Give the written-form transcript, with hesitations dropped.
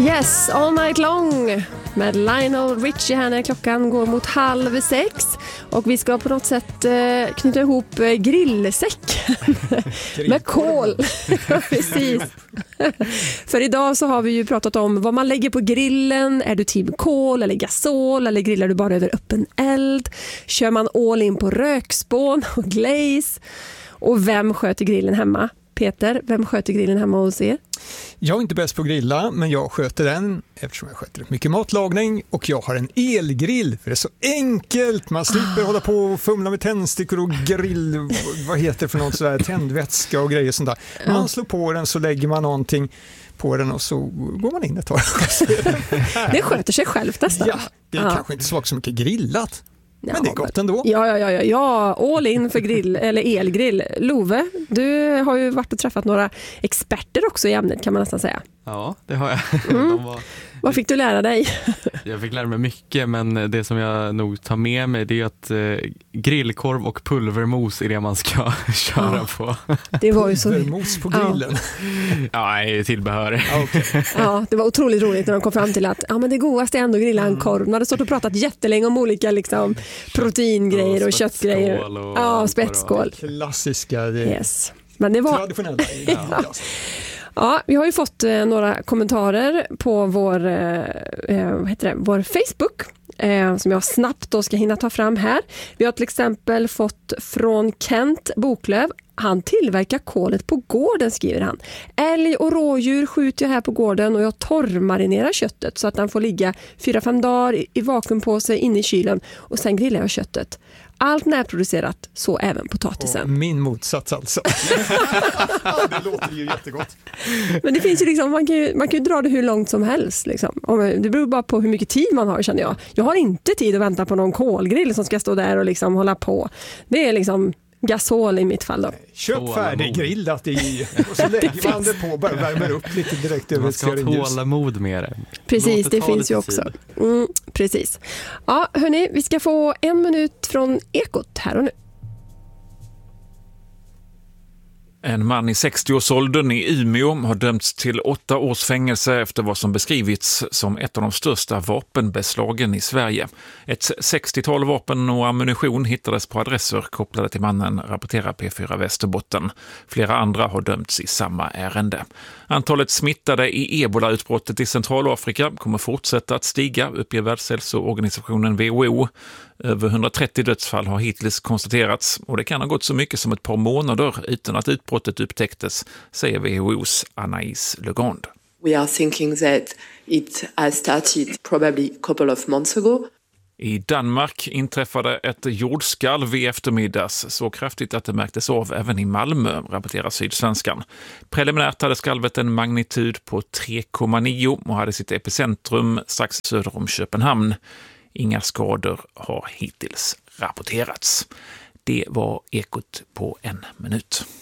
Yes, All Night Long med Lionel Richie här när klockan går mot 5:30 och vi ska på något sätt knyta ihop grillsäcken med kål. Precis. För idag så har vi ju pratat om vad man lägger på grillen. Är du team kål eller gasol eller grillar du bara över öppen eld? Kör man all in på rökspån och glaze? Och vem sköter grillen hemma? Peter, vem sköter grillen hemma hos er? Jag är inte bäst på att grilla, men jag sköter den eftersom jag sköter mycket matlagning och jag har en elgrill för det är så enkelt. Man slipper hålla på och fumla med tändstickor och grill, vad heter det för något sådär, tändvätska och grejer sånt där. Man slår på den så lägger man någonting på den och så går man in ett tag. Det sköter sig själv nästan. Ja, det är kanske inte så mycket grillat. Men det är gott ändå. Ja, all in för grill eller elgrill. Love, du har ju varit och träffat några experter också i ämnet kan man nästan säga. Ja, det har jag. Vad fick du lära dig? Jag fick lära mig mycket, men det som jag nog tar med mig det är att grillkorv och pulvermos är det man ska köra på. Det var ju så. Pulvermos på grillen? Ja, tillbehör. Okay. Ja, det var otroligt roligt när de kom fram till att men det godaste är ändå att grilla en korv. Man hade stått och pratat jättelänge om olika liksom, proteingrejer och köttgrejer. Och spetskål. Klassiska. Yes. Men det var traditionella. Ja, vi har ju fått några kommentarer på vår Facebook som jag snabbt då ska hinna ta fram här. Vi har till exempel fått från Kent Boklöv. Han tillverkar kålet på gården, skriver han. Älg och rådjur skjuter jag här på gården och jag torrmarinerar köttet så att den får ligga 4-5 dagar i vakuumpåse inne i kylen och sen grillar jag köttet. Allt närproducerat, så även potatisen. Min motsats alltså. Det låter ju jättegott. Men det finns ju liksom, man kan ju dra det hur långt som helst. Liksom. Det beror bara på hur mycket tid man har, känner jag. Jag har inte tid att vänta på någon kolgrill som ska stå där och liksom hålla på. Det är liksom gasol i mitt fall då. Köp färdig grillat i och så lägger man det på och bara värmer upp lite direkt över stearinljus. Man ska tålamod med det. Precis, det finns ju också. Precis. Ja, hörni, vi ska få 1 minut från Ekot här och nu. En man i 60-årsåldern i Umeå har dömts till 8 års fängelse efter vad som beskrivits som ett av de största vapenbeslagen i Sverige. Ett 60-tal vapen och ammunition hittades på adresser kopplade till mannen, rapporterar P4 Västerbotten. Flera andra har dömts i samma ärende. Antalet smittade i Ebola-utbrottet i Centralafrika kommer fortsätta att stiga, uppger Världshälsoorganisationen WHO. Över 130 dödsfall har hittills konstaterats och det kan ha gått så mycket som ett par månader utan att utbrottet upptäcktes, säger WHO:s Anaïs Legond. We are thinking that it has started probably a couple of months ago. I Danmark inträffade ett jordskalv i eftermiddags så kraftigt att det märktes av även i Malmö, rapporterar Sydsvenskan. Preliminärt hade skalvet en magnitud på 3,9 och hade sitt epicentrum strax söder om Köpenhamn. Inga skador har hittills rapporterats. Det var Ekot på 1 minut.